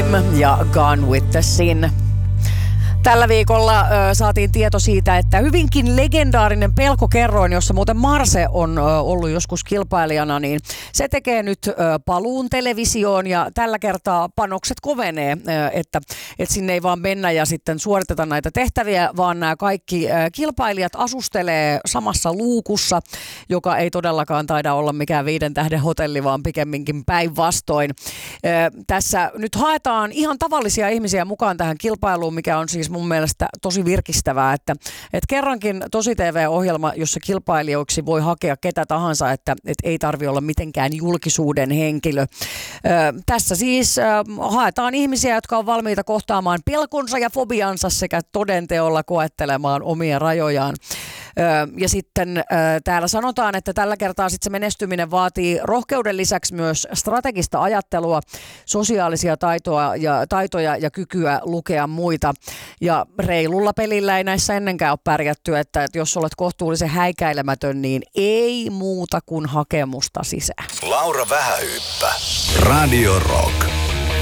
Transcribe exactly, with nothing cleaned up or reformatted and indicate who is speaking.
Speaker 1: Supreme ja Gone with the Sin. Tällä viikolla ö, saatiin tieto siitä, että hyvinkin legendaarinen pelkokerroin, jossa muuten Marse on ö, ollut joskus kilpailijana, niin se tekee nyt ö, paluun televisioon ja tällä kertaa panokset kovenee, ö, että, että sinne ei vaan mennä ja sitten suoriteta näitä tehtäviä, vaan nämä kaikki ö, kilpailijat asustelee samassa luukussa, joka ei todellakaan taida olla mikään viiden tähden hotelli, vaan pikemminkin päinvastoin. Ö, tässä nyt haetaan ihan tavallisia ihmisiä mukaan tähän kilpailuun, mikä on siis mun mielestä tosi virkistävää, että, että kerrankin tosi T V-ohjelma, jossa kilpailijoiksi voi hakea ketä tahansa, että, että ei tarvitse olla mitenkään julkisuuden henkilö. Ö, tässä siis ö, haetaan ihmisiä, jotka on valmiita kohtaamaan pelkonsa ja fobiansa sekä todenteolla koettelemaan omia rajojaan. Ö, ja sitten ö, täällä sanotaan, että tällä kertaa sit se menestyminen vaatii rohkeuden lisäksi myös strategista ajattelua, sosiaalisia taitoja ja, taitoja ja kykyä lukea muita. Ja reilulla pelillä ei näissä ennenkään ole pärjätty, että, että jos olet kohtuullisen häikäilemätön, niin ei muuta kuin hakemusta sisään.
Speaker 2: Laura Vähähyyppä. Radio Rock.